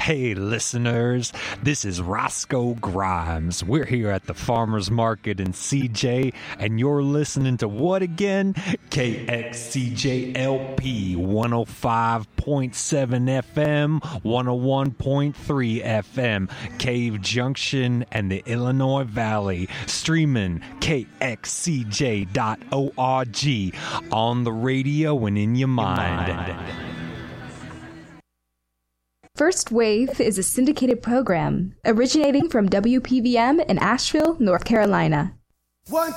Hey, listeners, this is Roscoe Grimes. We're here at the Farmers Market in CJ, and you're listening to what again? KXCJLP 105.7 FM, 101.3 FM, Cave Junction and the Illinois Valley. Streaming KXCJ.org on the radio and in your mind. First Wave is a syndicated program originating from WPVM in Asheville, North Carolina.